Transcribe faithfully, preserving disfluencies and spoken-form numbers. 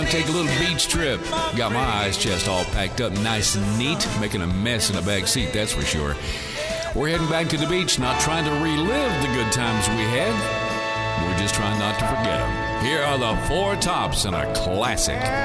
to take a little beach trip. Got my ice chest all packed up nice and neat, making a mess in the back seat, that's for sure. We're heading back to the beach, not trying to relive the good times we had. We're just trying not to forget them. Here are the Four Tops and a classic.